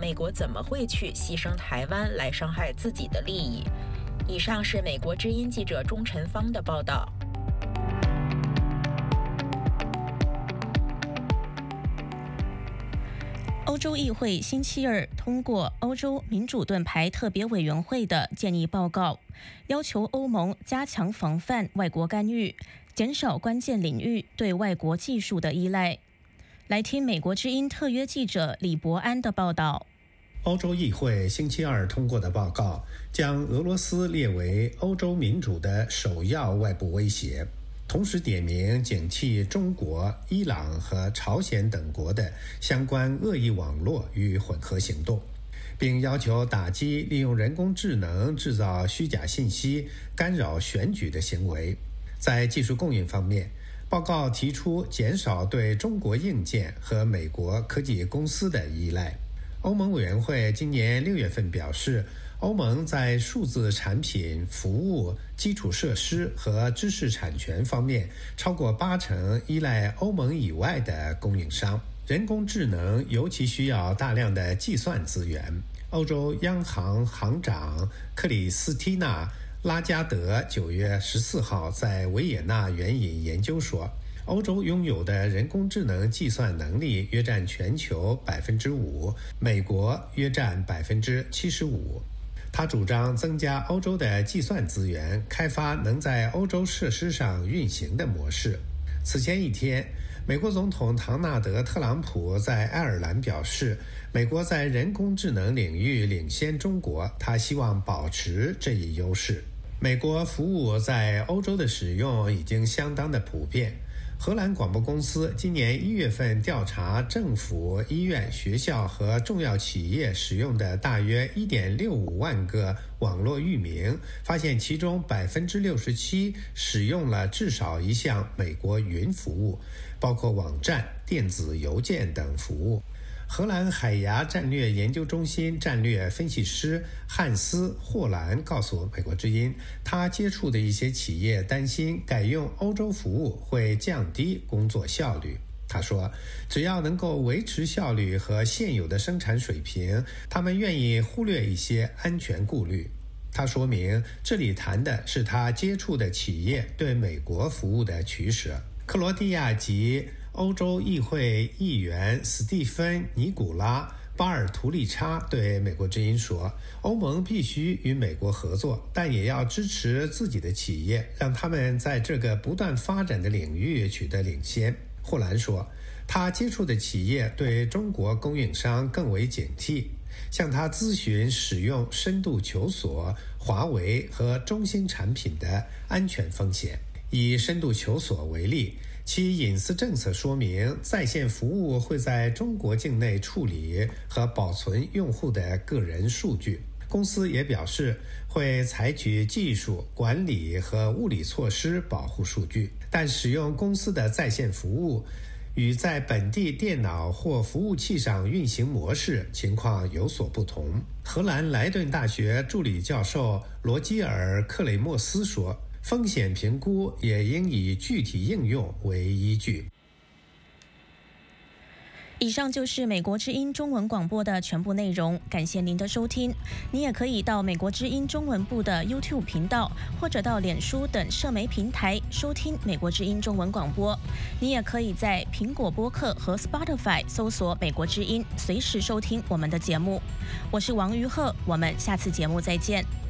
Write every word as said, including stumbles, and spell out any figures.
美国怎么会去牺牲台湾来伤害自己的利益？以上是美国之音记者钟晨芳的报道。 欧洲议会星期二通过欧洲民主盾牌特别委员会的建议报告，要求欧盟加强防范外国干预，减少关键领域对外国技术的依赖。来听美国之音特约记者李伯安的报道。 欧洲议会星期二通过的报告将俄罗斯列为欧洲民主的首要外部威胁，同时点名警惕中国、伊朗和朝鲜等国的相关恶意网络与混合行动，并要求打击利用人工智能制造虚假信息、干扰选举的行为。在技术供应方面，报告提出减少对中国硬件和美国科技公司的依赖。欧盟委员会今年六月份表示，欧盟在数字产品、服务、基础设施和知识产权方面超过八成依赖欧盟以外的供应商。人工智能尤其需要大量的计算资源。欧洲央行行长克里斯蒂娜·拉加德九月十四号在维也纳援引研究说，欧洲拥有的人工智能计算能力约占全球百分之五，美国约占百分之七十五。他主张增加欧洲的计算资源，开发能在欧洲设施上运行的模式。此前一天，美国总统唐纳德·特朗普在爱尔兰表示，美国在人工智能领域领先中国，他希望保持这一优势。美国服务在欧洲的使用已经相当的普遍。荷兰广播公司今年一月份调查政府、医院、学校和重要企业使用的大约 一点六五万个网络域名，发现其中 百分之六十七 使用了至少一项美国云服务，包括网站、电子邮件等服务。荷兰海牙战略研究中心战略分析师汉斯·霍兰告诉美国之音，他接触的一些企业担心改用欧洲服务会降低工作效率。他说，只要能够维持效率和现有的生产水平，他们愿意忽略一些安全顾虑。他说明，这里谈的是他接触的企业对美国服务的取舍。克罗地亚及欧洲议会议员斯蒂芬·尼古拉·巴尔图利查对美国之音说，欧盟必须与美国合作，但也要支持自己的企业，让他们在这个不断发展的领域取得领先。霍兰说，他接触的企业对中国供应商更为警惕，向他咨询使用深度求索、华为和中兴产品的安全风险。以深度求索为例，其隐私政策说明，在线服务会在中国境内处理和保存用户的个人数据。公司也表示会采取技术、管理和物理措施保护数据，但使用公司的在线服务与在本地电脑或服务器上运行模式情况有所不同。荷兰莱顿大学助理教授罗基尔·克雷莫斯说，风险评估也应以具体应用为依据。 以上就是美国之音中文广播的全部内容，感谢您的收听。你也可以到美国之音中文部的 YouTube 频道，或者到脸书等社媒平台收听美国之音中文广播。你也可以在苹果播客和 Spotify 搜索美国之音，随时收听我们的节目。我是王于鹤，我们下次节目再见。